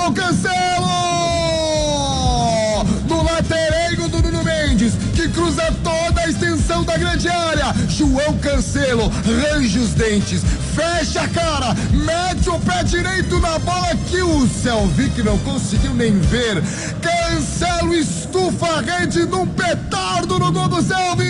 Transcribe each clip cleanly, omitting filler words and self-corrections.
João Cancelo! No lateral do Nuno Mendes, que cruza toda a extensão da grande área. João Cancelo range os dentes, fecha a cara, mete o pé direito na bola que o Selvic não conseguiu nem ver. Cancelo estufa a rede num petardo no gol do Selvic.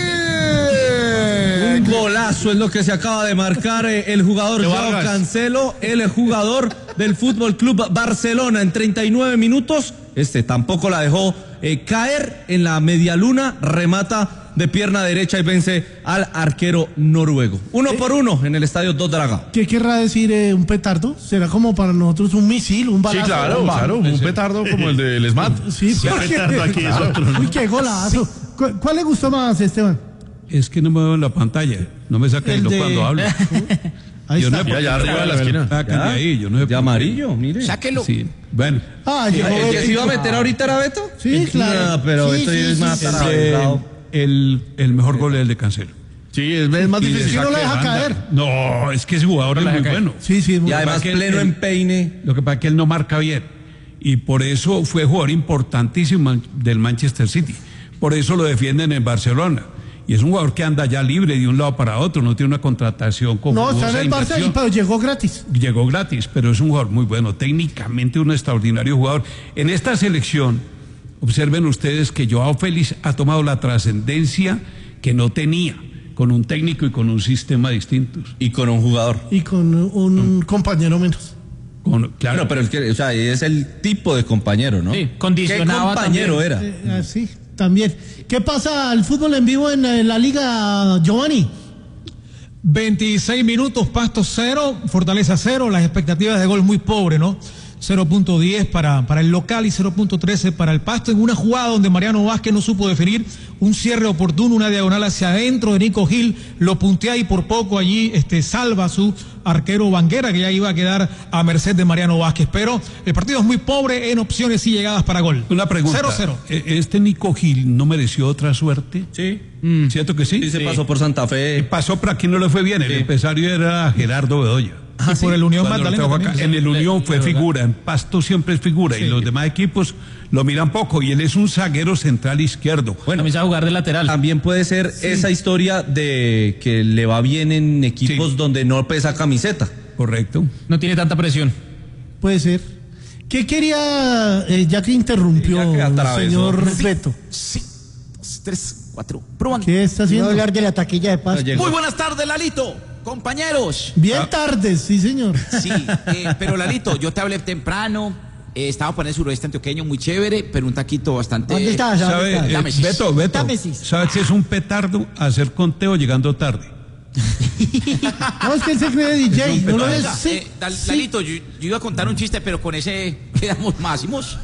Un golazo es lo que se acaba de marcar el jugador João Cancelo, el jugador del Fútbol Club Barcelona en 39 minutos. Tampoco la dejó caer en la medialuna, remata de pierna derecha y vence al arquero noruego. 1-1 en el estadio Dos Dragao. ¿Qué querrá decir un petardo? ¿Será como para nosotros un misil, un balazo? Sí, claro, un petardo como el del SMAT. Sí, petardo aquí es otro, ¿no? Uy, qué golazo. ¿Cuál le gustó más, Esteban? Es que no me veo en la pantalla, no me saca el cuando hablo. Ahí yo está. No ya arriba de la esquina. Sáquenme ahí, yo no sé. De amarillo, mire. Sáquelo. Sí, bueno. ¿El que se iba a meter ahorita era Beto? Sí, claro. No, pero sí, esto es más El mejor gol es el de Cancelo. Sí, es más difícil. Si no lo deja caer. No, es que ese jugador es muy bueno. Sí, sí. Y además pleno empeine. Lo que pasa es que él no marca bien. Y por eso fue jugador importantísimo del Manchester City. Por eso lo defienden en Barcelona. Y es un jugador que anda ya libre de un lado para otro, no tiene una contratación como No, está en el Barça, pero llegó gratis. Llegó gratis, pero es un jugador muy bueno, técnicamente un extraordinario jugador. En esta selección, observen ustedes que Joao Félix ha tomado la trascendencia que no tenía, con un técnico y con un sistema distintos. Y con un jugador. Y con un compañero menos. Claro, pero es el tipo de compañero, ¿no? Sí, condicionado. ¿Qué compañero era? Sí, también. ¿Qué pasa al fútbol en vivo en la liga, Giovanni? 26 minutos, Pasto 0, Fortaleza 0, las expectativas de gol muy pobres, ¿no? 0.10 para el local y 0.13 para el Pasto, en una jugada donde Mariano Vázquez no supo definir un cierre oportuno, una diagonal hacia adentro de Nico Gil, lo puntea y por poco allí salva a su arquero Banguera, que ya iba a quedar a merced de Mariano Vázquez, pero el partido es muy pobre en opciones y llegadas para gol. Una pregunta, 0-0. Nico Gil no mereció otra suerte? Sí. ¿Cierto que sí? Sí, se pasó por Santa Fe. Pasó, pero aquí no le fue bien, el empresario era Gerardo Bedoya. Y por el Unión Magdalena en el Unión fue figura, en Pasto siempre es figura, y los demás equipos lo miran poco, y él es un zaguero central izquierdo. Bueno, comienza a jugar de lateral. También puede ser esa historia de que le va bien en equipos donde no pesa camiseta. Correcto. No tiene tanta presión. Puede ser. ¿Qué quería, ya que interrumpió el señor Beto? Sí, 2, 3, 4, prueban. ¿Qué está haciendo? Voy a hablar de la taquilla de Pasto. Muy buenas tardes, Lalito. Compañeros. Bien tardes, sí señor. Sí, pero Lalito, yo te hablé temprano, estaba por el suroeste antioqueño, muy chévere, pero un taquito bastante... ¿Dónde estás? Beto, ¿sabes si es un petardo hacer conteo llegando tarde? No, es que él se cree DJ, no lo es. Lalito, yo iba a contar un chiste, pero con ese quedamos máximos.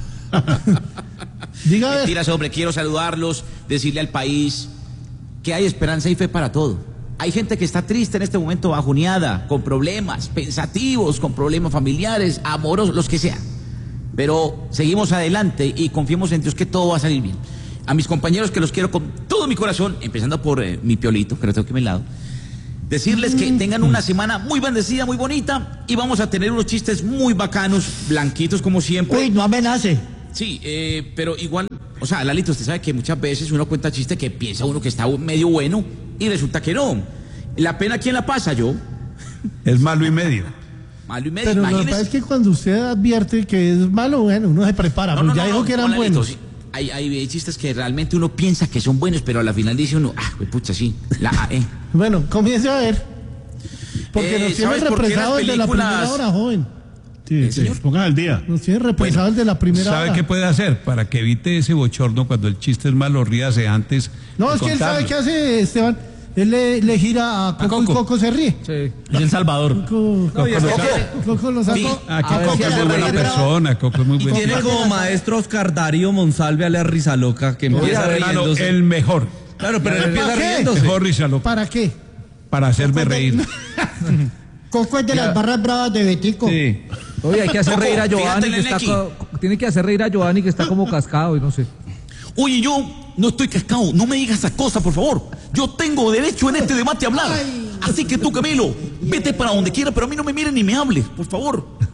Diga. Mentiras, hombre, quiero saludarlos, decirle al país que hay esperanza y fe para todo. Hay gente que está triste en este momento, bajoneada, con problemas, pensativos, con problemas familiares, amorosos, los que sean. Pero seguimos adelante y confiemos en Dios que todo va a salir bien. A mis compañeros que los quiero con todo mi corazón, empezando por mi Piolito, que lo tengo aquí a mi lado, decirles que tengan una semana muy bendecida, muy bonita, y vamos a tener unos chistes muy bacanos, blanquitos como siempre. Uy, no amenace. Sí, pero igual, o sea, Lalito, usted sabe que muchas veces uno cuenta chistes que piensa uno que está medio bueno y resulta que no. La pena, ¿quién la pasa? Yo. Es malo y medio. Malo y medio, pero imagínese. lo que pasa es que cuando usted advierte que es malo, bueno, uno se prepara, pero ya dijo que eran Lalito, buenos. sí. Hay chistes que realmente uno piensa que son buenos, pero a la final dice uno, pucha, sí, Bueno, comience a ver. Porque nos tiene represado el de la primera hora, joven. Sí, pongan al día. Nos tiene represado el de la primera hora. ¿Sabe qué puede hacer? Para que evite ese bochorno cuando el chiste es malo, ríase antes. No, es que él sabe qué hace, Esteban. Él le gira a Coco y Coco se ríe. Sí. Es El Salvador. Coco lo sacó. Coco es muy buena persona, Coco es muy buena. Y tiene como maestro Oscar Darío Monsalve a la Rizaloca, que empieza riéndose. El mejor. Claro, pero él empieza riéndose. Mejor Rizaloca. ¿Para qué? Para hacerme reír. Coco es de las barras bravas de Betico. Sí. Oye, hay que hacer reír a Giovanni, que está tiene que hacer reír a Giovanni, que está como cascado y no sé. Oye, yo no estoy cascado, no me digas esas cosas, por favor. Yo tengo derecho en este debate a hablar. Así que tú, Camilo, vete para donde quiera, pero a mí no me mires ni me hables, por favor.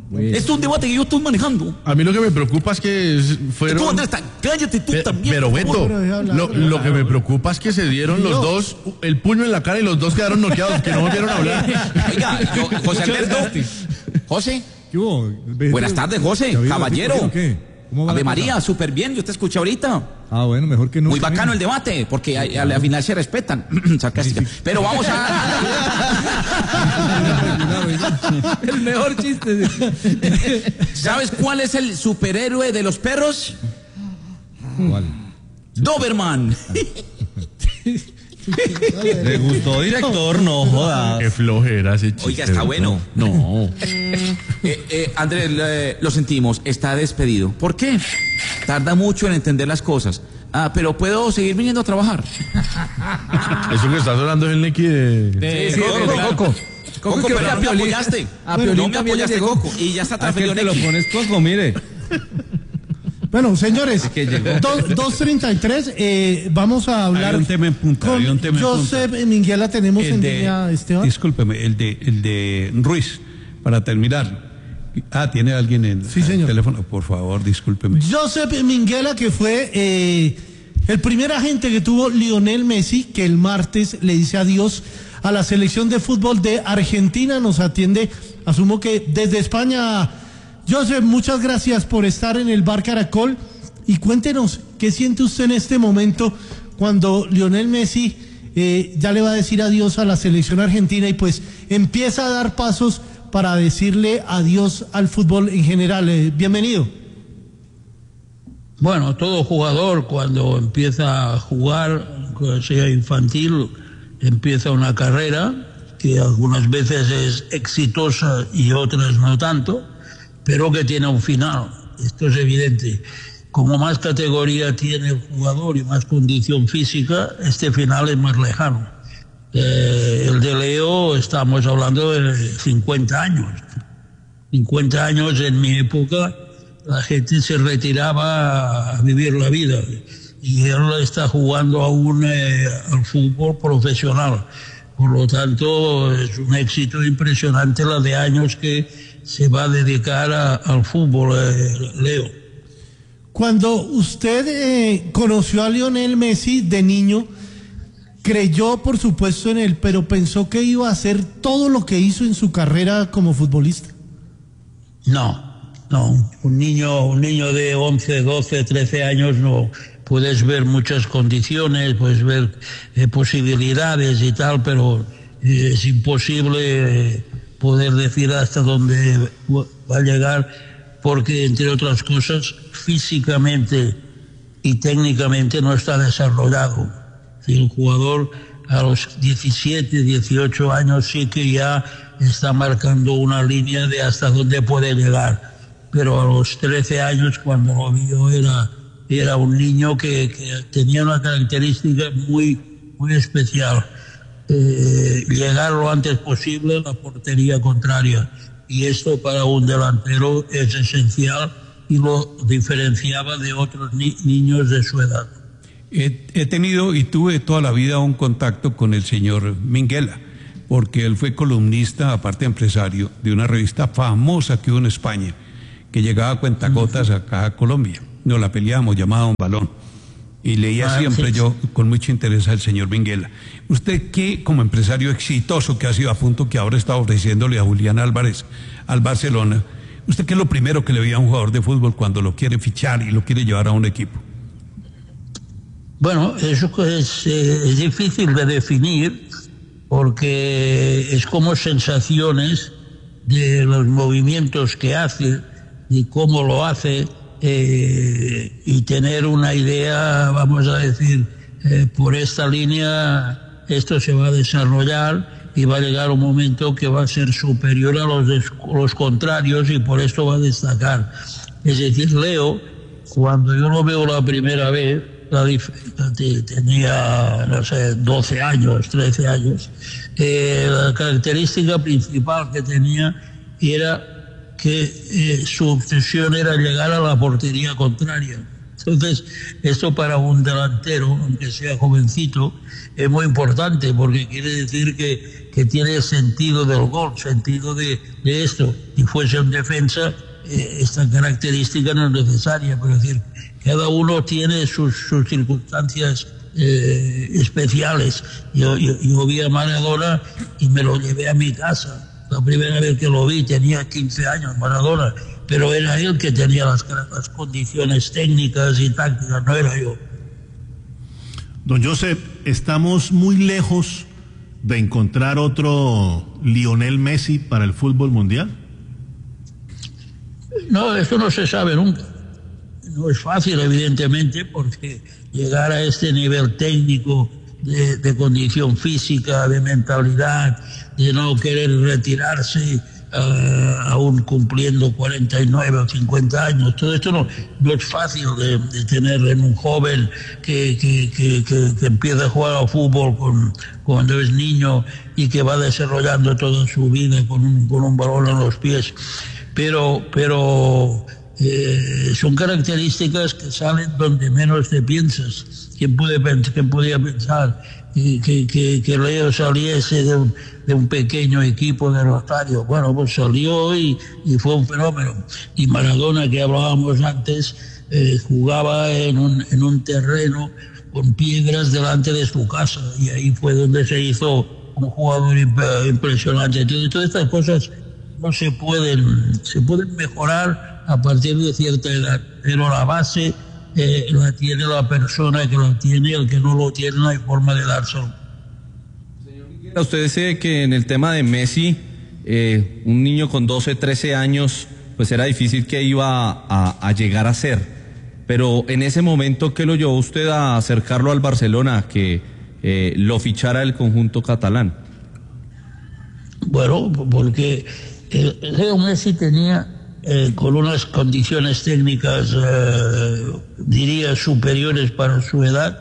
Esto es un debate que yo estoy manejando. A mí lo que me preocupa es que fueron... Tú, Andrés, cállate tú también. Pero Beto, lo que me preocupa es que se dieron los dos el puño en la cara y los dos quedaron noqueados, que no volvieron a hablar. Oiga, José Alberto. José. Buenas tardes, José. Caballero. Ave María, súper bien, yo te escuché ahorita. Ah, bueno, mejor que no. Muy bacano el debate, porque al final se respetan. Sarcástica. Pero vamos a... El mejor chiste. ¿Sabes cuál es el superhéroe de los perros? ¿Cuál? Doberman. Le gustó, director, no jodas. Qué flojera ese chiste. Oiga, está bueno. No. Andrés, lo sentimos, está despedido. ¿Por qué? Tarda mucho en entender las cosas. pero puedo seguir viniendo a trabajar. Eso que estás hablando es el Neki de... Sí, Coco, pero no me apoyaste. No me apoyaste, Coco. Y ya está transferido Neki. Te lo pones Coco, mire. Bueno, señores, 2:33, vamos a hablar. Hay un tema en punta. Con Josep Minguela tenemos en línea, Esteban. Discúlpeme, el de Ruiz, para terminar. ¿Tiene alguien en el teléfono? Por favor, discúlpeme. Josep Minguela, que fue el primer agente que tuvo Lionel Messi, que el martes le dice adiós a la selección de fútbol de Argentina. Nos atiende, asumo que desde España. Josep, muchas gracias por estar en el Bar Caracol y cuéntenos qué siente usted en este momento cuando Lionel Messi ya le va a decir adiós a la selección argentina y pues empieza a dar pasos para decirle adiós al fútbol en general. Bienvenido. Bueno, todo jugador cuando empieza a jugar, sea infantil, empieza una carrera que algunas veces es exitosa y otras no tanto, pero que tiene un final. Esto es evidente. Como más categoría tiene el jugador y más condición física, este final es más lejano. El de Leo, estamos hablando de 50 años. 50 años en mi época, la gente se retiraba a vivir la vida. Y él está jugando aún al fútbol profesional. Por lo tanto, es un éxito impresionante la de años que se va a dedicar al fútbol, Leo. Cuando usted conoció a Lionel Messi de niño, creyó por supuesto en él, pero pensó que iba a hacer todo lo que hizo en su carrera como futbolista. No, un niño de 11, 12, 13 años no. Puedes ver muchas condiciones, puedes ver posibilidades y tal, pero es imposible poder decir hasta dónde va a llegar, porque entre otras cosas físicamente y técnicamente no está desarrollado. Si el jugador a los 17, 18 años sí que ya está marcando una línea de hasta dónde puede llegar, pero a los 13 años cuando lo vio era un niño que tenía una característica muy especial. Llegar lo antes posible a la portería contraria, y esto para un delantero es esencial y lo diferenciaba de otros niños de su edad. He tenido y tuve toda la vida un contacto con el señor Minguela, porque él fue columnista, aparte empresario, de una revista famosa que hubo en España, que llegaba a cuentagotas acá a Colombia. Nos la peleábamos, llamada Un Balón. Y leía siempre yo con mucho interés al señor Minguela. Usted, que como empresario exitoso que ha sido, a punto que ahora está ofreciéndole a Julián Álvarez al Barcelona, ¿usted qué es lo primero que le veía a un jugador de fútbol cuando lo quiere fichar y lo quiere llevar a un equipo? Bueno, eso es difícil de definir, porque es como sensaciones de los movimientos que hace y cómo lo hace. Y tener una idea, vamos a decir, por esta línea esto se va a desarrollar y va a llegar un momento que va a ser superior a los contrarios, y por esto va a destacar. Es decir, Leo, cuando yo lo veo la primera vez, tenía, no sé, 12 años, 13 años, la característica principal que tenía era que su obsesión era llegar a la portería contraria. Entonces, esto para un delantero, aunque sea jovencito, es muy importante porque quiere decir que tiene sentido del gol, sentido de esto. Si fuese un defensa, esta característica no es necesaria, pero es decir, cada uno tiene sus circunstancias especiales. Yo vi a Maradona y me lo llevé a mi casa. La primera vez que lo vi tenía 15 años, Maradona, pero era él que tenía las condiciones técnicas y tácticas, no era yo. Don Josep, estamos muy lejos de encontrar otro Lionel Messi para el fútbol mundial. No, eso no se sabe nunca. No es fácil, evidentemente, porque llegar a este nivel técnico de condición física, de mentalidad, de no querer retirarse aún cumpliendo 49 o 50 años, todo esto no es fácil de tener en un joven que empieza a jugar al fútbol cuando es niño y que va desarrollando toda su vida con un balón en los pies. Pero son características que salen donde menos te piensas. ¿Quién podía pensar que Leo saliese de un pequeño equipo de Rosario? Bueno, pues salió y fue un fenómeno. Y Maradona, que hablábamos antes, jugaba en un terreno con piedras delante de su casa, y ahí fue donde se hizo un jugador impresionante. Todas estas cosas no se pueden mejorar a partir de cierta edad, pero la base la tiene la persona que lo tiene. El que no lo tiene no hay forma de dárselo. Usted dice que en el tema de Messi, un niño con 12, 13 años, pues era difícil que iba a llegar a ser. Pero en ese momento, ¿qué lo llevó usted a acercarlo al Barcelona, que lo fichara el conjunto catalán? Bueno, porque Leo Messi tenía, con unas condiciones técnicas, diría, superiores para su edad,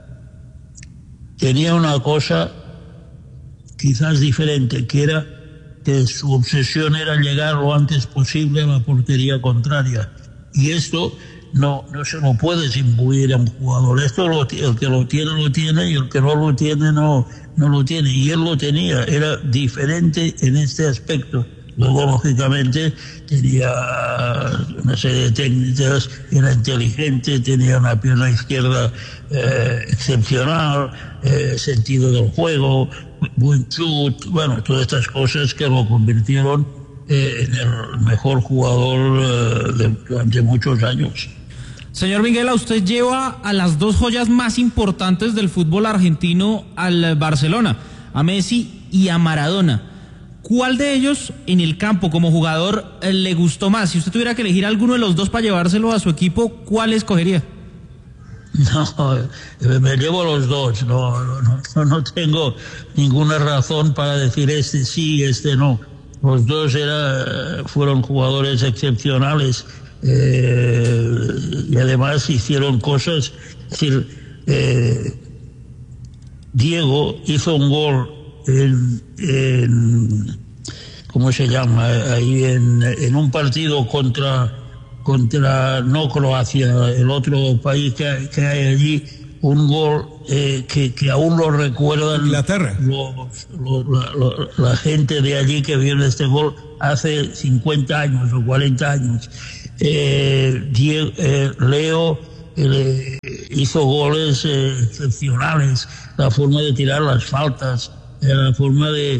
tenía una cosa quizás diferente, que era que su obsesión era llegar lo antes posible a la portería contraria. Y esto no se lo puedes imbuir a un jugador. Esto el que lo tiene, y el que no lo tiene no lo tiene. Y él lo tenía, era diferente en este aspecto. Luego, lógicamente, tenía una serie de técnicas, era inteligente, tenía una pierna izquierda excepcional, sentido del juego, buen chut, bueno, todas estas cosas que lo convirtieron en el mejor jugador durante muchos años. Señor Minguela, usted lleva a las dos joyas más importantes del fútbol argentino al Barcelona, a Messi y a Maradona. ¿Cuál de ellos en el campo como jugador le gustó más? Si usted tuviera que elegir alguno de los dos para llevárselo a su equipo, ¿cuál escogería? No, me llevo los dos. No tengo ninguna razón para decir este sí, este no. Los dos fueron jugadores excepcionales, y además hicieron cosas. Es decir, Diego hizo un gol ¿cómo se llama? Ahí en un partido contra no Croacia, el otro país que hay allí, un gol que aún lo recuerdan Inglaterra. La gente de allí que vio este gol hace 50 años o 40 años. Leo hizo goles excepcionales, la forma de tirar las faltas, la forma de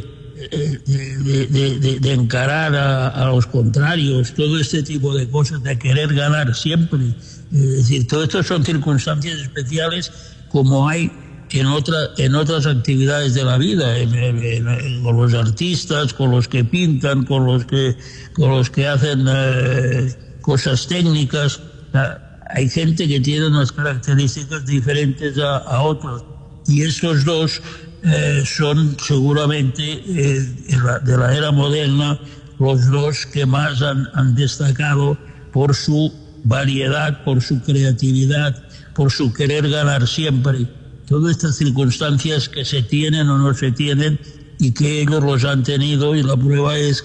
encarar a los contrarios, todo este tipo de cosas, de querer ganar siempre. Es decir, todo esto son circunstancias especiales como hay en otras actividades de la vida, con los artistas, con los que pintan, con los que hacen cosas técnicas. Hay gente que tiene unas características diferentes a otros, y estos dos son seguramente de la era moderna los dos que más han destacado por su variedad, por su creatividad, por su querer ganar siempre. Todas estas circunstancias que se tienen o no se tienen, y que ellos los han tenido, y la prueba es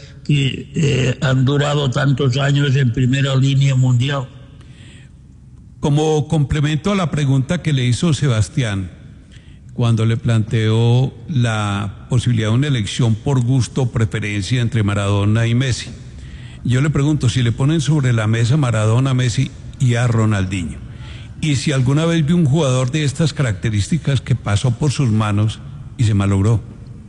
que han durado tantos años en primera línea mundial. Como complemento a la pregunta que le hizo Sebastián, cuando le planteó la posibilidad de una elección por gusto o preferencia entre Maradona y Messi, yo le pregunto, si le ponen sobre la mesa Maradona, Messi y a Ronaldinho, y si alguna vez vi un jugador de estas características que pasó por sus manos y se malogró.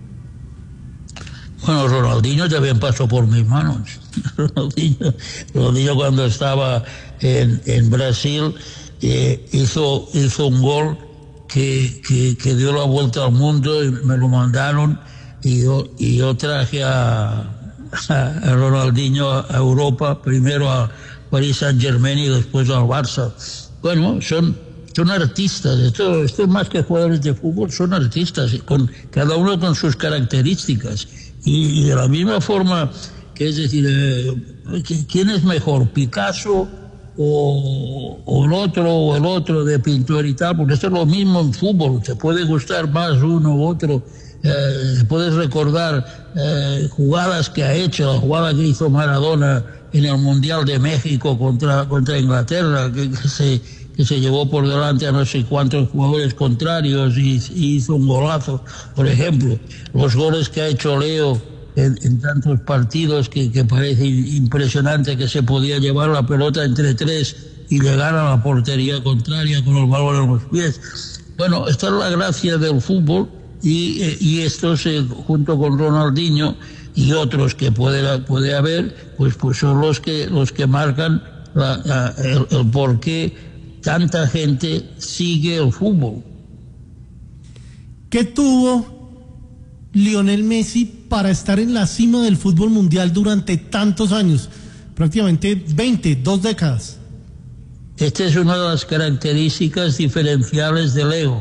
Bueno, Ronaldinho también pasó por mis manos. Ronaldinho cuando estaba en Brasil hizo un gol que dio la vuelta al mundo y me lo mandaron y yo traje a Ronaldinho a Europa, primero a Paris Saint-Germain y después al Barça. Bueno, son artistas, esto es más que jugadores de fútbol, son artistas, cada uno con sus características. Y de la misma forma, que es decir, ¿quién es mejor, Picasso o el otro de pintor y tal? Porque esto es lo mismo en fútbol, te puede gustar más uno u otro, puedes recordar jugadas que ha hecho, la jugada que hizo Maradona en el Mundial de México contra Inglaterra, que se llevó por delante a no sé cuántos jugadores contrarios y hizo un golazo, por ejemplo. Los goles que ha hecho Leo en tantos partidos que parece impresionante, que se podía llevar la pelota entre tres y llegar a la portería contraria con el balón en los pies. Bueno, esta es la gracia del fútbol y estos, junto con Ronaldinho y otros que puede haber, pues son los que marcan el por qué tanta gente sigue el fútbol. ¿Qué tuvo Lionel Messi para estar en la cima del fútbol mundial durante tantos años? Prácticamente 2 décadas. Esta es una de las características diferenciales de Leo.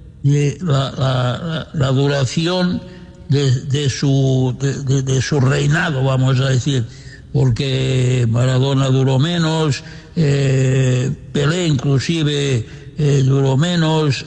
La duración de su reinado, vamos a decir, porque Maradona duró menos, Pelé inclusive duró menos,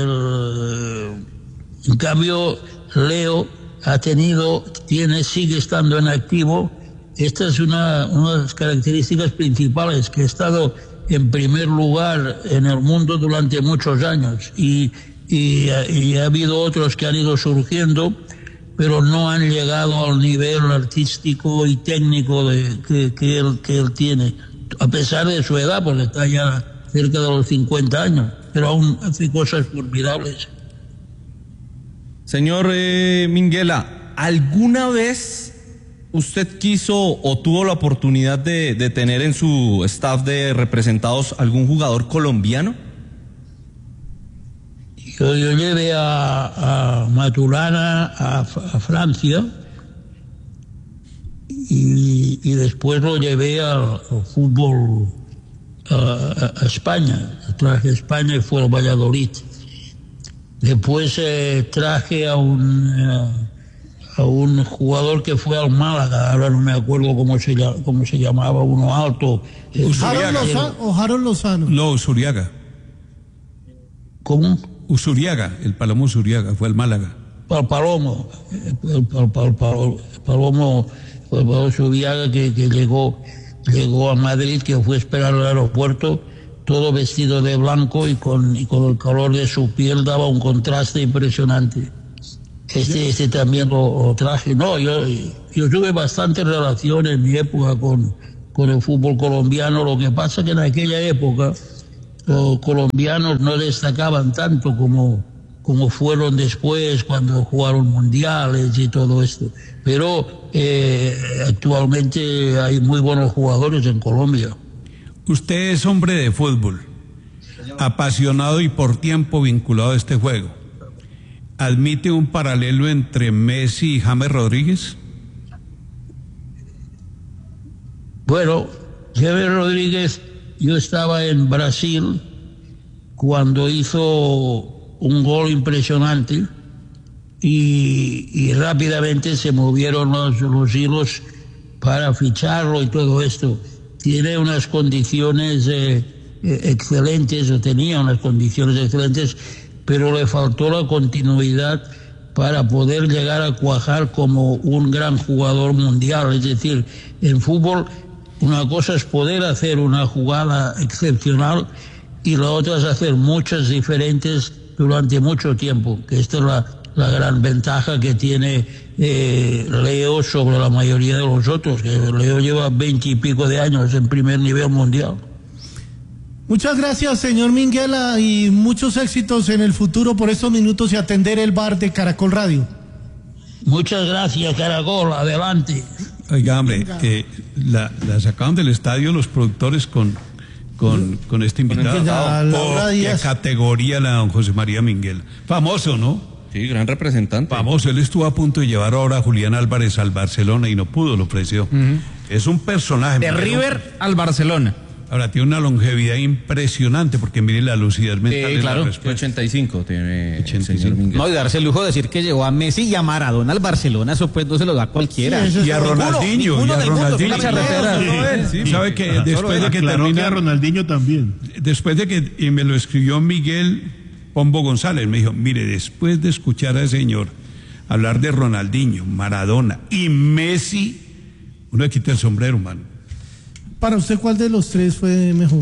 en cambio Leo sigue estando en activo. Esta es una de las características principales, que ha estado en primer lugar en el mundo durante muchos años y ha habido otros que han ido surgiendo, pero no han llegado al nivel artístico y técnico que él tiene, a pesar de su edad, porque está ya cerca de los 50 años, pero aún hace cosas formidables. Señor Minguella, ¿alguna vez usted quiso o tuvo la oportunidad de tener en su staff de representados algún jugador colombiano? Yo llevé a Maturana a Francia y después lo llevé al fútbol a España. Traje a España y fue al Valladolid. Después traje a un jugador que fue al Málaga, ahora no me acuerdo cómo se llamaba, uno alto. ¿Harold Lozano? No, Usuriaga. ¿Cómo? Usuriaga, el Palomo Usuriaga, fue al Málaga. El Palomo Usuriaga que llegó a Madrid, que fue a esperar al aeropuerto, todo vestido de blanco y con el color de su piel daba un contraste impresionante. Este también lo traje. No, yo tuve bastante relación en mi época con el fútbol colombiano. Lo que pasa que en aquella época los colombianos no destacaban tanto como fueron después, cuando jugaron mundiales y todo esto. Pero actualmente hay muy buenos jugadores en Colombia. Usted es hombre de fútbol, apasionado y por tiempo vinculado a este juego. ¿Admite un paralelo entre Messi y James Rodríguez? Bueno, James Rodríguez, yo estaba en Brasil cuando hizo un gol impresionante y rápidamente se movieron los hilos para ficharlo y todo esto. Tiene unas condiciones excelentes, o tenía unas condiciones excelentes, pero le faltó la continuidad para poder llegar a cuajar como un gran jugador mundial. Es decir, en fútbol una cosa es poder hacer una jugada excepcional y la otra es hacer muchas diferentes durante mucho tiempo, que esta es la gran ventaja que tiene Leo sobre la mayoría de los otros, que Leo lleva 20 y pico de años en primer nivel mundial. Muchas gracias, señor Minguela, y muchos éxitos en el futuro por estos minutos y atender el bar de Caracol Radio. Muchas gracias, Caracol, adelante. Oiga, hombre, la sacaron del estadio los productores con este invitado. ¿Qué categoría la don José María Minguela? Famoso, ¿no? Sí, gran representante. Famoso, él estuvo a punto de llevar ahora a Julián Álvarez al Barcelona y no pudo, lo ofreció. Es un personaje. De River al Barcelona. Ahora, tiene una longevidad impresionante, porque mire la lucidez mental. Claro, 85 tiene 85. No, y darse el lujo de decir que llevó a Messi y a Maradona al Barcelona, eso pues no se lo da cualquiera. Sí, y a Ronaldinho. ¿Sabe que después de que termina... a Ronaldinho también. Después de que, y me lo escribió Miguel Pombo González, me dijo, mire, después de escuchar al señor hablar de Ronaldinho, Maradona y Messi, uno le quita el sombrero, mano. Para usted, ¿cuál de los tres fue mejor?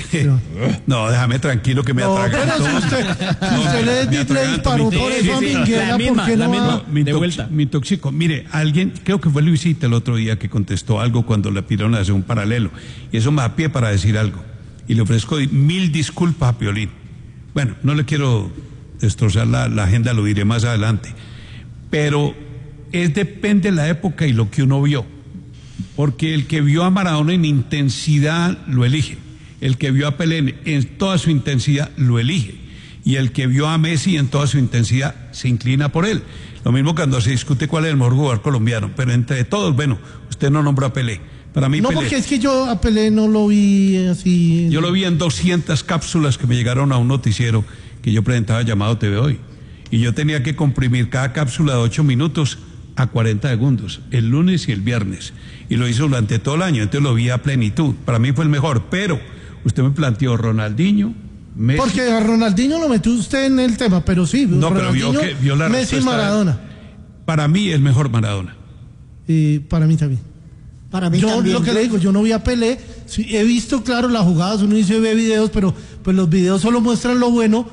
No, déjame tranquilo que me atragantó. Si usted le disparó por eso a Minguela, ¿por qué no? Me intoxicó. Mire, alguien, creo que fue Luisita el otro día que contestó algo cuando le pidieron hacer un paralelo. Y eso me da pie para decir algo. Y le ofrezco 1000 disculpas a Piolín. Bueno, no le quiero destrozar la agenda, lo diré más adelante. Pero depende de la época y lo que uno vio. Porque el que vio a Maradona en intensidad lo elige. El que vio a Pelé en toda su intensidad lo elige. Y el que vio a Messi en toda su intensidad se inclina por él. Lo mismo cuando se discute cuál es el mejor jugador colombiano. Pero entre todos, bueno, usted no nombró a Pelé. Para mí, no, Pelé. porque es que yo a Pelé no lo vi así. Yo lo vi en 200 cápsulas que me llegaron a un noticiero que yo presentaba llamado TV Hoy. Y yo tenía que comprimir cada cápsula de 8 minutos a 40 segundos, el lunes y el viernes. Y lo hizo durante todo el año, entonces lo vi a plenitud. Para mí fue el mejor, pero usted me planteó Ronaldinho, Messi. Porque a Ronaldinho lo metió usted en el tema, pero sí, no, Ronaldinho, pero vio la Messi y Maradona. Para mí el mejor Maradona. Para mí también. Para mí yo también. Lo que le digo, yo no vi a Pelé, sí, he visto, claro, las jugadas, uno dice ve videos, pero pues los videos solo muestran lo bueno,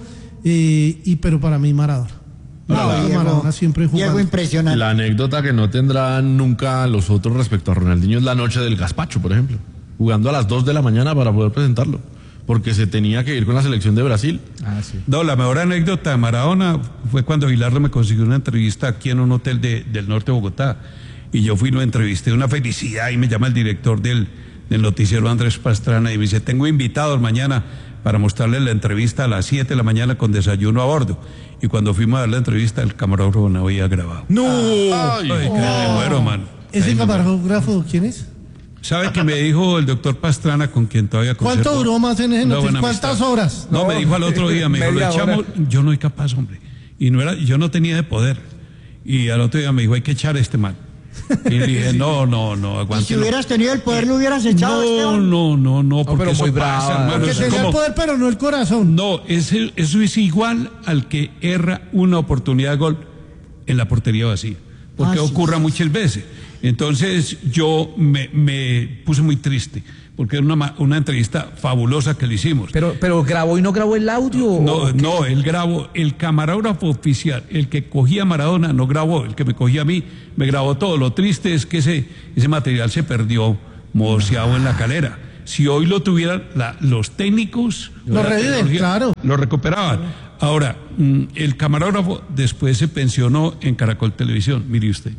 pero para mí Maradona. Maradona siempre jugando. Diego, impresionante. La anécdota que no tendrán nunca los otros respecto a Ronaldinho es la noche del gazpacho, por ejemplo, jugando a las 2 de la mañana para poder presentarlo, porque se tenía que ir con la selección de Brasil. Sí. No, la mejor anécdota de Maradona fue cuando Gilardo me consiguió una entrevista aquí en un hotel del norte de Bogotá, y yo fui y lo entrevisté, una felicidad, y me llama el director del noticiero Andrés Pastrana y me dice, tengo invitados mañana para mostrarle la entrevista a las 7 de la mañana con desayuno a bordo. Y cuando fuimos a dar la entrevista, el camarógrafo no había grabado. ¡No! Ay, me muero, man. ¿Ese camarógrafo quién es? ¿Sabe que me dijo el doctor Pastrana, con quien todavía conservo? ¿Cuánto duró más en ese noticiero? ¿Cuántas horas? No, me dijo al otro día, me dijo, lo echamos, yo no soy capaz, hombre. Y yo no tenía de poder. Y al otro día me dijo, hay que echar a este man. Y le dije, no, aguante. ¿Y si hubieras tenido el poder, lo hubieras echado? No, porque pero eso muy pasa, brava. hermano. Porque tenía el poder, pero no el corazón. No, eso es igual al que erra una oportunidad de gol en la portería vacía. Porque ocurra muchas veces. Entonces yo me puse muy triste, porque era una entrevista fabulosa que le hicimos. Pero grabó y no grabó el audio. No, él grabó, el camarógrafo oficial, el que cogía a Maradona no grabó, el que me cogía a mí me grabó todo. Lo triste es que ese material se perdió mordisqueado en la calera. Si hoy lo tuvieran los técnicos, lo reviven, claro, lo recuperaban. Ahora, el camarógrafo después se pensionó en Caracol Televisión, mire usted.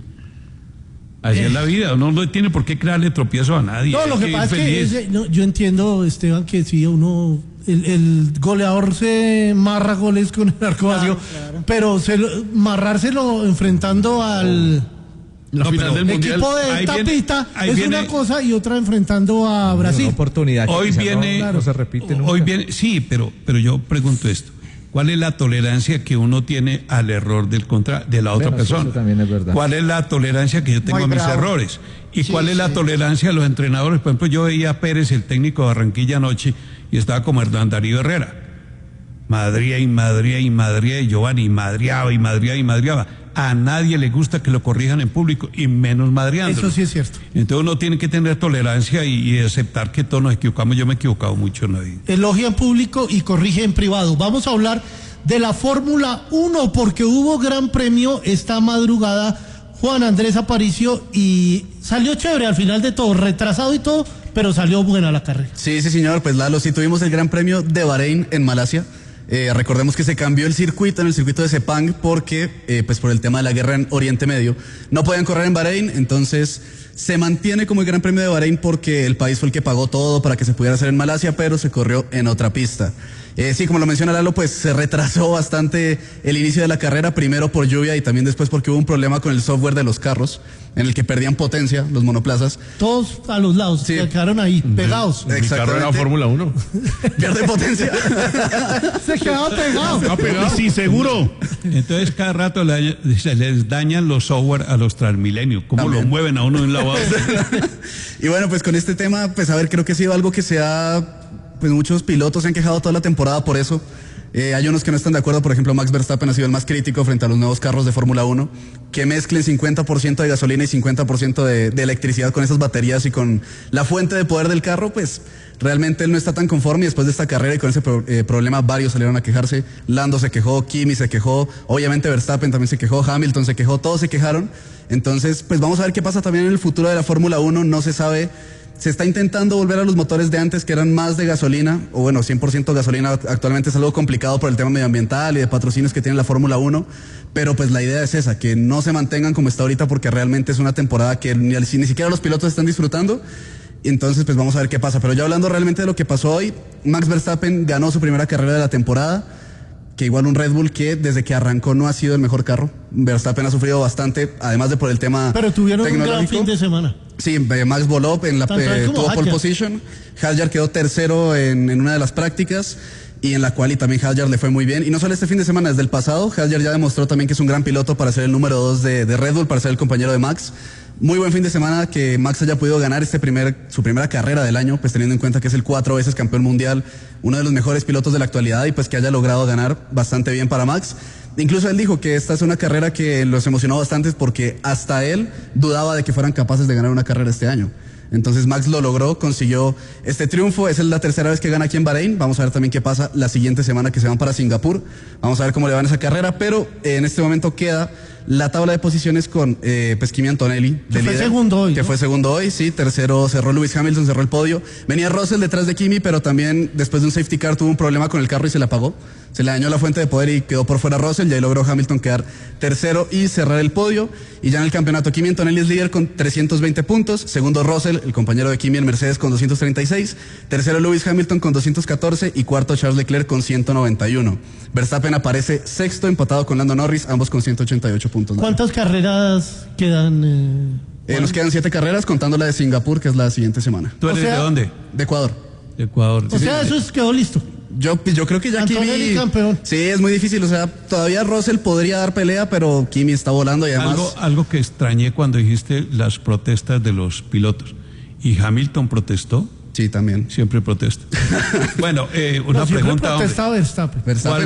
Así es la vida, uno no tiene por qué crearle tropiezo a nadie. No, lo que pasa es que yo entiendo, Esteban, que si uno, el goleador se marra goles con el arco vacío, pero marrárselo enfrentando al final del equipo de Tapita es una cosa y otra enfrentando a Brasil. Una oportunidad. Hoy viene, no se repite nunca. Hoy viene, sí, pero yo pregunto esto. ¿Cuál es la tolerancia que uno tiene al error de la otra persona? Eso también es verdad. ¿Cuál es la tolerancia que yo tengo a mis errores? ¿Y cuál es la tolerancia de los entrenadores? Por ejemplo, yo veía a Pérez, el técnico de Barranquilla anoche, y estaba como Hernán Darío Herrera. madría, y Giovanni madriaba. A nadie le gusta que lo corrijan en público, y menos madriando. Eso sí es cierto. Entonces uno tiene que tener tolerancia y aceptar que todos nos equivocamos. Yo me he equivocado mucho en la vida. Elogia en público y corrige en privado. Vamos a hablar de la Fórmula 1 porque hubo gran premio esta madrugada. Juan Andrés Aparicio, y salió chévere al final de todo, retrasado y todo, pero salió buena la carrera. Sí, señor, pues Lalo, sí tuvimos el Gran Premio de Bahrein en Malasia. Recordemos que se cambió el circuito en el circuito de Sepang porque, pues por el tema de la guerra en Oriente Medio, no podían correr en Bahrein, entonces se mantiene como el Gran Premio de Bahrein porque el país fue el que pagó todo para que se pudiera hacer en Malasia, pero se corrió en otra pista. Sí, como lo menciona Lalo, pues se retrasó bastante el inicio de la carrera, primero por lluvia y también después porque hubo un problema con el software de los carros, en el que perdían potencia los monoplazas. Todos a los lados, sí. Quedaron ahí, pegados. Mi carro era Fórmula 1. Pierde potencia. Se quedaba pegado. Sí, seguro. Entonces cada rato se les dañan los software a los Transmilenio. ¿Cómo también lo mueven a uno de un lado a otro? Y bueno, pues con este tema, pues a ver, creo que ha sido algo que pues muchos pilotos se han quejado toda la temporada por eso. Hay unos que no están de acuerdo, por ejemplo Max Verstappen ha sido el más crítico frente a los nuevos carros de Fórmula 1, que mezclen 50% de gasolina y 50% de electricidad con esas baterías y con la fuente de poder del carro, pues realmente él no está tan conforme, y después de esta carrera y con ese problema varios salieron a quejarse. Lando se quejó, Kimi se quejó, obviamente Verstappen también se quejó, Hamilton se quejó, todos se quejaron. Entonces pues vamos a ver qué pasa también en el futuro de la Fórmula 1, no se sabe. Se está intentando volver a los motores de antes, que eran más de gasolina, o bueno, 100% gasolina. Actualmente es algo complicado por el tema medioambiental y de patrocinios que tiene la Fórmula 1, pero pues la idea es esa, que no se mantengan como está ahorita, porque realmente es una temporada que ni siquiera los pilotos están disfrutando. Entonces pues vamos a ver qué pasa. Pero ya hablando realmente de lo que pasó hoy, Max Verstappen ganó su primera carrera de la temporada, que igual un Red Bull que desde que arrancó no ha sido el mejor carro. Verstappen ha sufrido bastante, además de por el tema pero tuvieron un gran fin de semana. Sí, Max voló en tuvo pole position. Hadjar quedó tercero en una de las prácticas, y en la cual y también Hadjar le fue muy bien. Y no solo este fin de semana, desde el pasado, Hadjar ya demostró también que es un gran piloto para ser el número 2 de Red Bull, para ser el compañero de Max. Muy buen fin de semana que Max haya podido ganar su primera carrera del año, pues teniendo en cuenta que es el 4 veces campeón mundial, uno de los mejores pilotos de la actualidad, y pues que haya logrado ganar bastante bien para Max. Incluso él dijo que esta es una carrera que los emocionó bastante porque hasta él dudaba de que fueran capaces de ganar una carrera este año. Entonces Max lo logró, consiguió este triunfo, es la tercera vez que gana aquí en Bahrein. Vamos a ver también qué pasa la siguiente semana que se van para Singapur. Vamos a ver cómo le va en esa carrera, pero en este momento queda la tabla de posiciones con pues Kimi Antonelli que fue segundo hoy, que fue segundo hoy, sí, tercero cerró Lewis Hamilton, cerró el podio. Venía Russell detrás de Kimi, pero también después de un safety car tuvo un problema con el carro y se le apagó. Se le dañó la fuente de poder y quedó por fuera Russell, y ahí logró Hamilton quedar tercero y cerrar el podio. Y ya en el campeonato Kimi Antonelli es líder con 320 puntos, segundo Russell, el compañero de Kimi en Mercedes, con 236, tercero Lewis Hamilton con 214 y cuarto Charles Leclerc con 191. Verstappen aparece sexto empatado con Lando Norris, ambos con 188 puntos. ¿Cuántas carreras quedan? Nos quedan 7 carreras contando la de Singapur, que es la siguiente semana. ¿Tú eres de dónde? De Ecuador. De Ecuador. O sea, eso quedó listo. Yo creo que ya Antonelli Kimi campeón. Sí, es muy difícil, o sea, todavía Russell podría dar pelea, pero Kimi está volando y además algo que extrañé cuando dijiste las protestas de los pilotos. ¿Y Hamilton protestó? Sí, también. Siempre protesta. Bueno, una pregunta. Verstappen.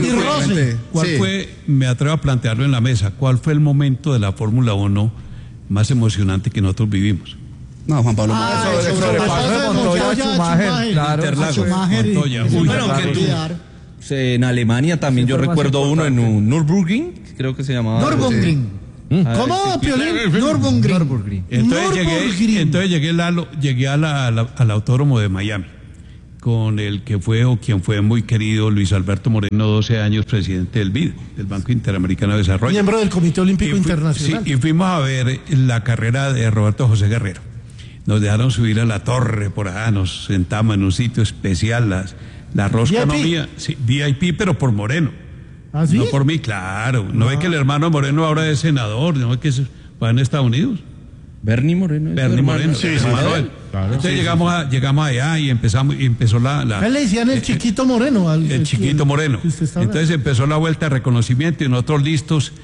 ¿Cuál fue, me atrevo a plantearlo en la mesa, cuál fue el momento de la Fórmula 1 más emocionante que nosotros vivimos? No, Juan Pablo. En Alemania también yo recuerdo uno en un Nürburgring, creo que se llamaba. Nürburgring. ¿Cómo, Piolín? Nürburgring. Entonces llegué al autódromo de Miami con el que fue o quien fue muy querido Luis Alberto Moreno, 12 años presidente del BID, del Banco Interamericano de Desarrollo. Miembro del Comité Olímpico Internacional. Sí, y fuimos a ver la carrera de Roberto José Guerrero. Nos dejaron subir a la torre por allá, nos sentamos en un sitio especial, la rosca no mía, sí, VIP, pero por Moreno. ¿Ah, sí? No por mí, claro. ¿No ve que el hermano Moreno ahora es senador? ¿No ve que va en Estados Unidos? Bernie Moreno. Sí, Manuel. Claro, entonces llegamos allá y empezó ¿Qué le decían el chiquito Moreno? El chiquito Moreno. Entonces empezó la vuelta de reconocimiento y nosotros listos.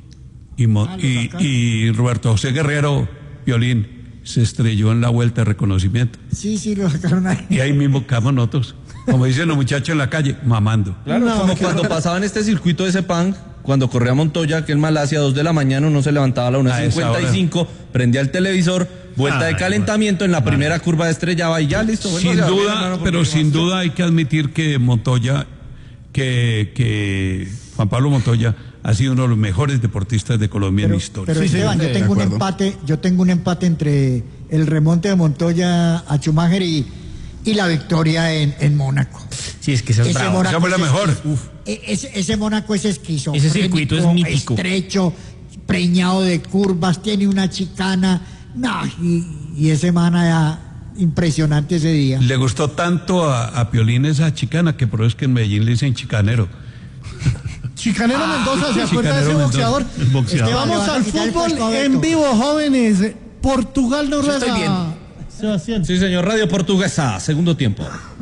Y Roberto José Guerrero, Violín, se estrelló en la vuelta de reconocimiento. Sí, lo sacaron ahí. Y ahí mismo quedamos nosotros. Como dicen los muchachos en la calle, mamando. Claro, como cuando pasaban este circuito de Sepang, cuando corría Montoya, que en Malasia, 2 de la mañana, uno se levantaba a la 1:55, prendía el televisor, vuelta de calentamiento, en la primera curva estrellaba y ya listo. Bueno, sin duda, pero sin duda hay que admitir que Montoya, que Juan Pablo Montoya ha sido uno de los mejores deportistas de Colombia en la historia. Pero Esteban, yo tengo un empate entre el remonte de Montoya a Schumacher y la victoria en Mónaco. Sí, es que esa fue la mejor. Ese Mónaco es esquizofrénico, ese circuito es mítico, estrecho, preñado de curvas, tiene una chicana, y ese mana impresionante ese día. Le gustó tanto a Piolín esa chicana que por eso es que en Medellín le dicen chicanero. Chicanero Mendoza, ¿se acuerda de ese boxeador? Vamos al fútbol en vivo, jóvenes. Portugal, Noruega. Estoy bien. Sebastián. Sí, señor. Radio Portuguesa, segundo tiempo.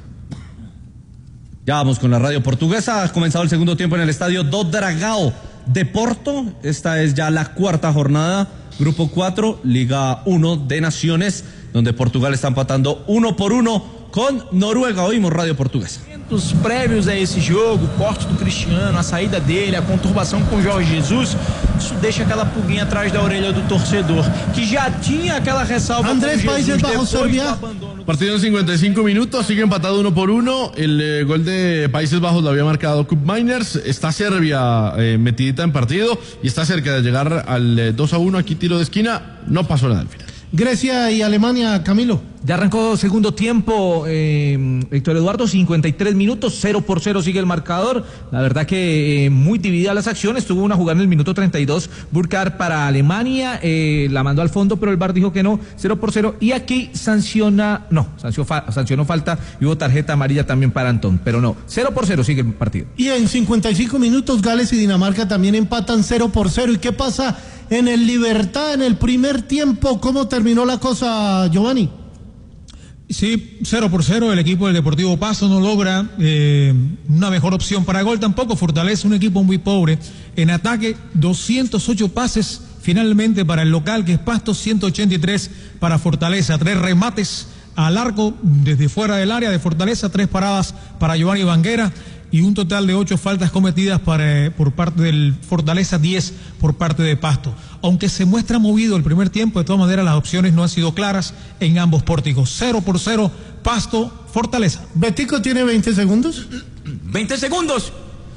Ya vamos con la Radio Portuguesa. Ha comenzado el segundo tiempo en el estadio do Dragão de Porto. Esta es ya la cuarta jornada. Grupo 4, Liga 1 de Naciones, donde Portugal está empatando 1-1 con Noruega. Oímos Radio Portuguesa. Prévios a esse jogo, o corte do Cristiano, a saída dele, a conturbação com o Jorge Jesus, isso deixa aquela pulguinha atrás da orelha do torcedor, que já tinha aquela ressalva. Andrés, Países Bajos, Serbia. Partido en 55 minutos, sigue empatado 1-1. El gol de Países Bajos lo había marcado Koop Meiners. Está Serbia metidita en partido y está cerca de llegar al 2-1. Aquí tiro de esquina, no pasó nada al final. Grecia y Alemania, Camilo. Ya arrancó segundo tiempo, Héctor Eduardo, 53 minutos, 0-0 sigue el marcador. La verdad que muy divididas las acciones. Tuvo una jugada en el minuto 32, Burkhardt para Alemania, la mandó al fondo, pero el VAR dijo que no, 0-0. Y aquí sancionó falta y hubo tarjeta amarilla también para Antón, pero no, 0-0 sigue el partido. Y en 55 minutos, Gales y Dinamarca también empatan 0-0. ¿Y qué pasa en el Libertad en el primer tiempo? ¿Cómo terminó la cosa, Giovanni? Sí, 0-0, el equipo del Deportivo Pasto no logra una mejor opción para gol, tampoco Fortaleza, un equipo muy pobre en ataque, 208 pases finalmente para el local, que es Pasto, 183 para Fortaleza, 3 remates al arco desde fuera del área de Fortaleza, 3 paradas para Giovanni Banguera y un total de 8 faltas cometidas por parte del Fortaleza, 10 por parte de Pasto. Aunque se muestra movido el primer tiempo, de todas maneras las opciones no han sido claras en ambos pórticos. 0-0, Pasto, Fortaleza. Betico tiene 20 segundos. 20 segundos.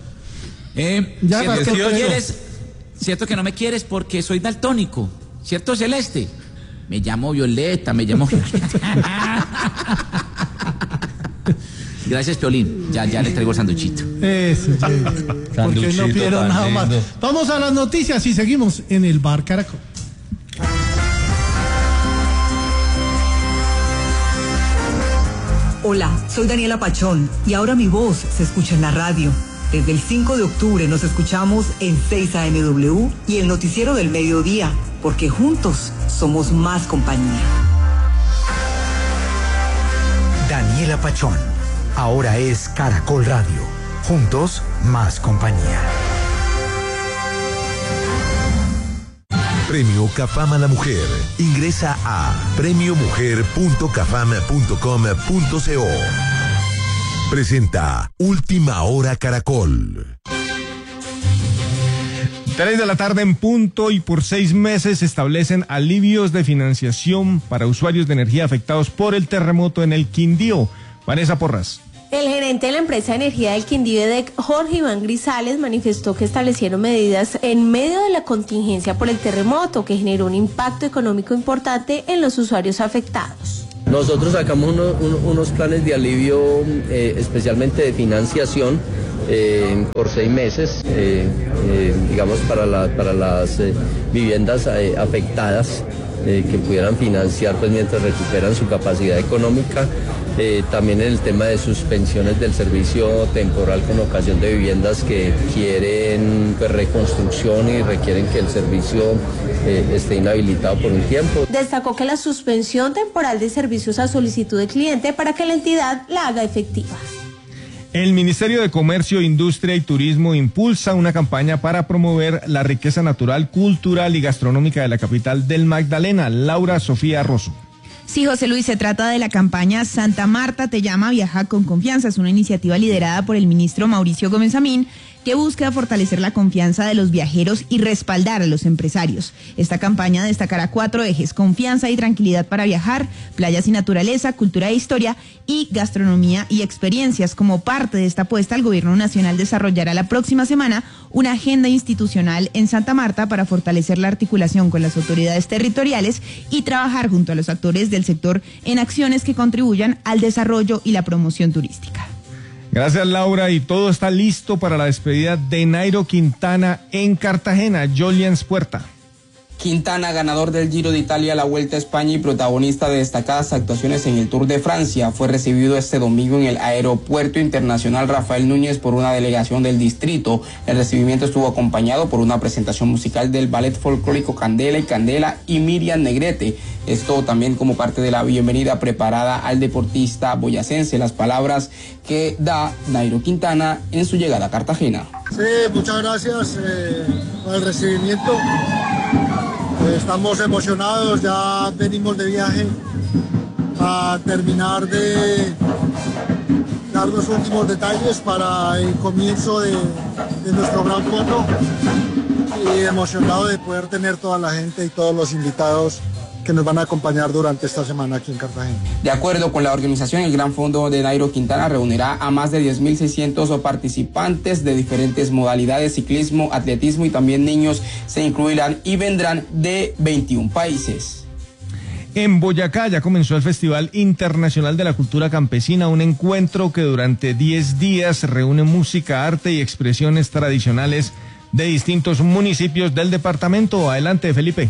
Cierto que no me quieres porque soy daltónico. ¿Cierto, Celeste? Me llamo Violeta, Gracias, Piolín. Ya le traigo el sanduchito. Eso, porque no pidieron nada más. Vamos a las noticias y seguimos en el Bar Caracol. Hola, soy Daniela Pachón y ahora mi voz se escucha en la radio. Desde el 5 de octubre nos escuchamos en 6 AMW y el noticiero del mediodía, porque juntos somos más compañía. Daniela Pachón. Ahora es Caracol Radio. Juntos, más compañía. Premio Cafam a la Mujer. Ingresa a premiomujer.cafam.com.co. Presenta Última Hora Caracol. 3 de la tarde en punto y por 6 meses se establecen alivios de financiación para usuarios de energía afectados por el terremoto en el Quindío. Vanessa Porras. El gerente de la empresa de energía del Quindío, EDEC, Jorge Iván Grisales, manifestó que establecieron medidas en medio de la contingencia por el terremoto, que generó un impacto económico importante en los usuarios afectados. Nosotros sacamos unos planes de alivio, especialmente de financiación, por 6 meses, digamos, para las viviendas afectadas, que pudieran financiar pues mientras recuperan su capacidad económica. También en el tema de suspensiones del servicio temporal con ocasión de viviendas que quieren pues, reconstrucción y requieren que el servicio esté inhabilitado por un tiempo. Destacó que la suspensión temporal de servicios a solicitud del cliente para que la entidad la haga efectiva. El Ministerio de Comercio, Industria y Turismo impulsa una campaña para promover la riqueza natural, cultural y gastronómica de la capital del Magdalena. Laura Sofía Rosso. Sí, José Luis, se trata de la campaña Santa Marta te llama, viaja con confianza. Es una iniciativa liderada por el ministro Mauricio Gómez Amín que busca fortalecer la confianza de los viajeros y respaldar a los empresarios. Esta campaña destacará 4 ejes: confianza y tranquilidad para viajar, playas y naturaleza, cultura e historia y gastronomía y experiencias. Como parte de esta apuesta, el Gobierno Nacional desarrollará la próxima semana una agenda institucional en Santa Marta para fortalecer la articulación con las autoridades territoriales y trabajar junto a los actores del sector en acciones que contribuyan al desarrollo y la promoción turística. Gracias, Laura, y todo está listo para la despedida de Nairo Quintana en Cartagena. Joliens Puerta. Quintana, ganador del Giro de Italia, la Vuelta a España y protagonista de destacadas actuaciones en el Tour de Francia, fue recibido este domingo en el Aeropuerto Internacional Rafael Núñez por una delegación del distrito. El recibimiento estuvo acompañado por una presentación musical del ballet folclórico Candela y Candela y Miriam Negrete. Esto también como parte de la bienvenida preparada al deportista boyacense. Las palabras que da Nairo Quintana en su llegada a Cartagena. Sí, muchas gracias por el recibimiento. Estamos emocionados, ya venimos de viaje a terminar de dar los últimos detalles para el comienzo de nuestro gran fondo y emocionado de poder tener toda la gente y todos los invitados que nos van a acompañar durante esta semana aquí en Cartagena. De acuerdo con la organización, el Gran Fondo de Nairo Quintana reunirá a más de 10.600 participantes de diferentes modalidades: ciclismo, atletismo y también niños se incluirán y vendrán de 21 países. En Boyacá ya comenzó el Festival Internacional de la Cultura Campesina, un encuentro que durante 10 días reúne música, arte y expresiones tradicionales de distintos municipios del departamento. Adelante, Felipe.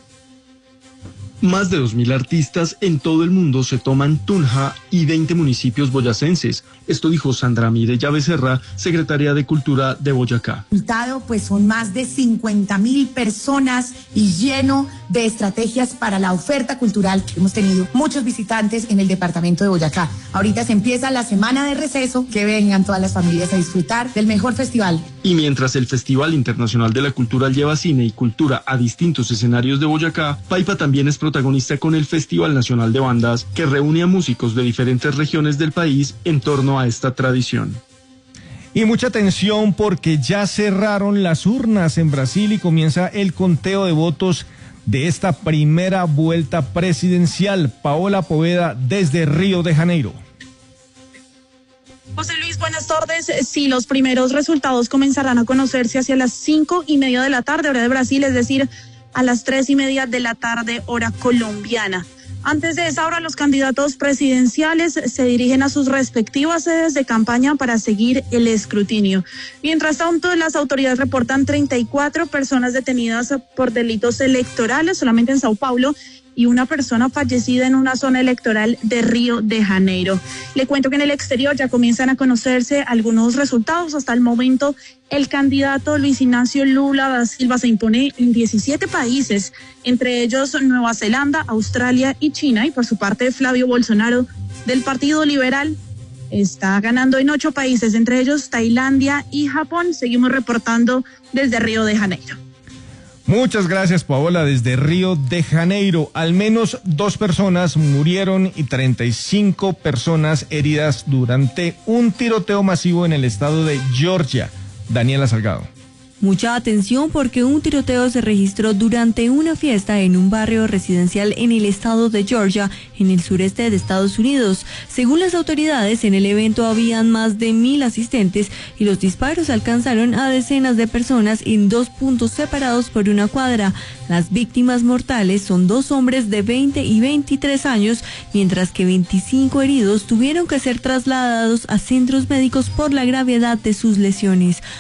Más de 2.000 artistas en todo el mundo se toman Tunja y 20 municipios boyacenses. Esto dijo Sandra Mireya Becerra, secretaria de Cultura de Boyacá. El resultado pues son más de 50.000 personas y lleno de estrategias para la oferta cultural. Hemos tenido muchos visitantes en el departamento de Boyacá. Ahorita se empieza la semana de receso, que vengan todas las familias a disfrutar del mejor festival. Y mientras el Festival Internacional de la Cultura lleva cine y cultura a distintos escenarios de Boyacá, Paipa también es protagonista con el Festival Nacional de Bandas, que reúne a músicos de diferentes regiones del país en torno a esta tradición. Y mucha atención porque ya cerraron las urnas en Brasil y comienza el conteo de votos de esta primera vuelta presidencial. Paola Poveda desde Río de Janeiro. José Luis, buenas tardes. Sí, los primeros resultados comenzarán a conocerse hacia las 5:30 de la tarde, hora de Brasil, es decir, a las 3:30 de la tarde, hora colombiana. Antes de esa hora, los candidatos presidenciales se dirigen a sus respectivas sedes de campaña para seguir el escrutinio. Mientras tanto, las autoridades reportan 34 personas detenidas por delitos electorales solamente en Sao Paulo y una persona fallecida en una zona electoral de Río de Janeiro. Le cuento que en el exterior ya comienzan a conocerse algunos resultados. Hasta el momento, el candidato Luis Ignacio Lula da Silva se impone en 17 países, entre ellos Nueva Zelanda, Australia y China. Y por su parte, Flavio Bolsonaro, del Partido Liberal, está ganando en 8 países, entre ellos Tailandia y Japón. Seguimos reportando desde Río de Janeiro. Muchas gracias, Paola, desde Río de Janeiro. Al menos 2 personas murieron y 35 personas heridas durante un tiroteo masivo en el estado de Georgia. Daniela Salgado. Mucha atención porque un tiroteo se registró durante una fiesta en un barrio residencial en el estado de Georgia, en el sureste de Estados Unidos. Según las autoridades, en el evento habían más de 1.000 asistentes y los disparos alcanzaron a decenas de personas en 2 puntos separados por una cuadra. Las víctimas mortales son 2 hombres de 20 y 23 años, mientras que 25 heridos tuvieron que ser trasladados a centros médicos por la gravedad de sus lesiones.